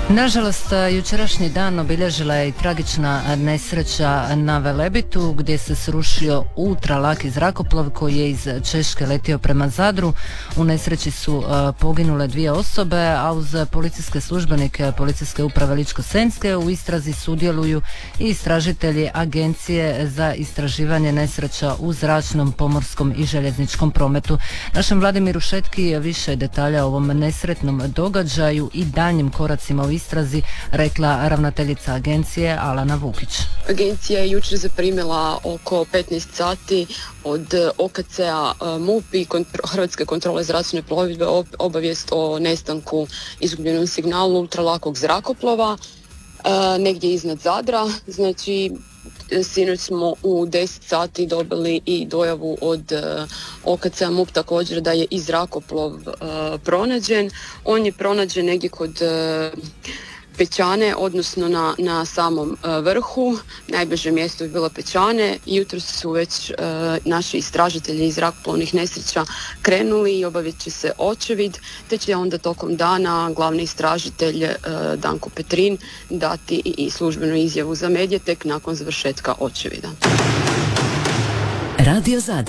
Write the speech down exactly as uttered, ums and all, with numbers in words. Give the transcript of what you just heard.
Nažalost, jučerašnji dan obilježila je i tragična nesreća na Velebitu gdje se srušio ultralaki zrakoplov koji je iz Češke letio prema Zadru. U nesreći su poginule dvije osobe, a uz policijske službenike Policijske uprave Ličko-senjske u istrazi sudjeluju i istražitelji Agencije za istraživanje nesreća u zračnom, pomorskom i željezničkom prometu. Našem Vladimiru Šetki više detalja o ovom nesretnom događaju i daljnjim koracima u istrazi rekla ravnateljica agencije Alana Vukić. Agencija je jučer zaprimila oko petnaest sati od O K C-a MUP i Hrvatske kontrole zračne plovidbe obavijest o nestanku izgubljenom signalu ultralakog zrakoplova negdje iznad Zadra. Znači, sinoć smo u deset sati dobili i dojavu od O K C-a MUP također da je i zrakoplov uh, pronađen. On je pronađen negdje kod uh, Pećane, odnosno na, na samom uh, vrhu. Najbliže mjesto je bilo Pećane. Jutros su već uh, naši istražitelji iz zrakoplovnih nesreća krenuli i obavit će se očevid, te će onda tokom dana glavni istražitelj uh, Danko Petrin dati i, i službenu izjavu za Mediatek nakon završetka očevida. Radio Zadar.